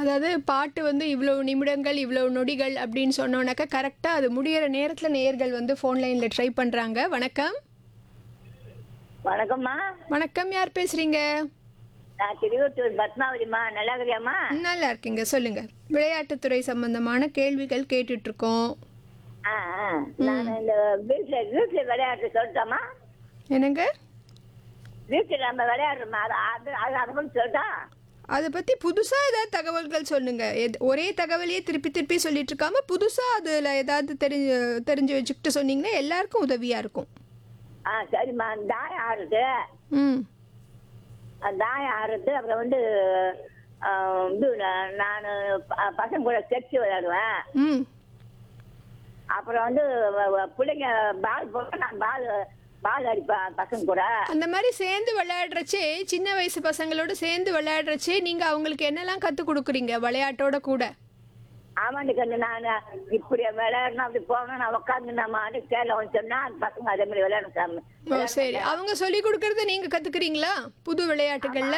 அதாவது பாட்டு வந்து இவ்வளவு நிமிடங்கள், இவ்வளவு நொடிகள் அப்படின்னு சொன்னோம்னாக்கா, கரெக்ட்டா அது முடியிற நேரத்துல நேயர்கள் வந்து ஃபோன் லைன்ல ட்ரை பண்றாங்க. வணக்கம். வணக்கம்மா. வணக்கம். யார் பேசுறீங்க? நான் திருவத்தூர் பத்மாவதிம்மா. நல்லா இருக்கிறியாம்மா? நல்லா இருக்கீங்க. சொல்லுங்க. விளையாட்டுத்துறை சம்பந்தமான கேள்விகள் கேட்டுட்டு இருக்கோம். ஆ ஆ. நான் இந்த வீட்டுல வீட்டுல விளையாட்டு சொல்லட்டாமா? என்னங்க? வீட்டுல நம்ம விளையாடுறோமா, அது அது அது அதை பத்தி சொல்லட்டா? அத பத்தி புதுசா ஏதாவது தகவல்கள் சொல்லுங்க. ஒரே தகவலையே திருப்பி திருப்பி சொல்லிட்டு இருக்காம, புதுசா அதுல ஏதாவது தெரிஞ்சு வச்சுக்கிட்டு சொன்னீங்கன்னா எல்லாருக்கும் உதவியா இருக்கும். சரிம்மா. தாயம் ஆடுறது, ம். தாயம் ஆடுறது. அப்புறம் வந்து இது நான் பசங்க கூட செக்ஸ் விளையாடுவேன். ம். அப்புறம் வந்து பிள்ளைங்க பால் போட்டு நான் பால் பால் அடிப்பேன் பசங்க கூட. அந்த மாதிரி சேர்ந்து விளையாடுறச்சே, சின்ன வயசு பசங்களோட சேர்ந்து விளையாடுறச்சே, நீங்க அவங்களுக்கு என்னெல்லாம் கத்துக் கொடுக்குறீங்க விளையாட்டோட கூட? ஆமாண்டி கண்ணு. நான் இப்படி விளையாடணும், அப்படி போகணும், நான் உட்காந்து நம்ம கேள்வி சொன்னா அந்த பசங்க அதே மாதிரி விளையாடணும். ஓ, சரி. அவங்க சொல்லி கொடுக்கறத நீங்க கத்துக்கிறீங்களா புது விளையாட்டுகள்ல?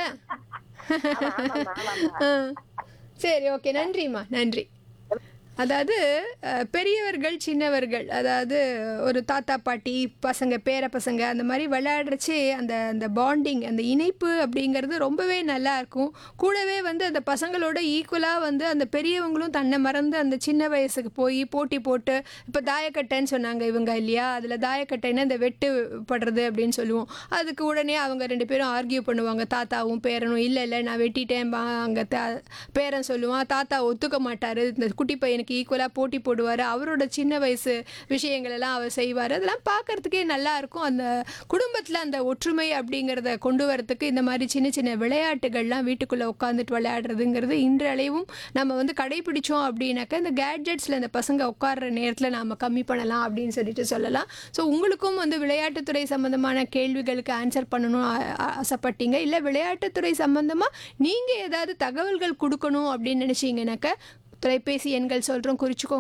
ஆ. சரி, ஓகே. நன்றிம்மா, நன்றி. அதாவது பெரியவர்கள் சின்னவர்கள், அதாவது ஒரு தாத்தா பாட்டி பசங்க பேர பசங்க அந்த மாதிரி விளையாடுறச்சே அந்த அந்த பாண்டிங், அந்த இணைப்பு அப்படிங்கிறது ரொம்பவே நல்லா இருக்கும். கூடவே வந்து அந்த பசங்களோட ஈக்குவலாக வந்து அந்த பெரியவங்களும் தன்னை மறந்து அந்த சின்ன வயசுக்கு போய் போட்டி போட்டு, இப்போ தாயக்கட்டைன்னு சொன்னாங்க இவங்க இல்லையா, அதில் தாயக்கட்டைன்னா இந்த வெட்டு படுறது அப்படின்னு சொல்லுவோம். அதுக்கு உடனே அவங்க ரெண்டு பேரும் ஆர்கியூ பண்ணுவாங்க, தாத்தாவும் பேரனும். இல்லை இல்லை நான் வெட்டிட்டேன் அங்கே பேரன் சொல்லுவான், தாத்தா ஒத்துக்க மாட்டார், இந்த குட்டி பையனுக்கு ஈக்குவலாக போட்டி போடுவார், அவரோட சின்ன வயசு விஷயங்கள் எல்லாம் அவர் செய்வார். அதெல்லாம் பார்க்கறதுக்கே நல்லா இருக்கும். அந்த குடும்பத்தில் அந்த ஒற்றுமை அப்படிங்கிறத கொண்டு வரத்துக்கு இந்த மாதிரி சின்ன சின்ன விளையாட்டுகள்லாம் வீட்டுக்குள்ளே உட்காந்துட்டு விளையாடுறதுங்கிறது இன்றளவும் நம்ம வந்து கடைபிடிச்சோம் அப்படின்னாக்கா, இந்த கேட்ஜெட்ஸில் இந்த பசங்க உட்கார்ற நேரத்தில் நாம் கம்மி பண்ணலாம் அப்படின்னு சொல்லிட்டு சொல்லலாம். ஸோ உங்களுக்கும் வந்து விளையாட்டுத்துறை சம்மந்தமான கேள்விகளுக்கு ஆன்சர் பண்ணணும் ஆசைப்பட்டீங்க, இல்லை விளையாட்டுத்துறை சம்மந்தமாக நீங்கள் ஏதாவது தகவல்கள் கொடுக்கணும் அப்படின்னு நினச்சிங்கனாக்கா, தொலைபேசி எண்கள் சொல்கிறோம், குறிச்சிக்கோங்க.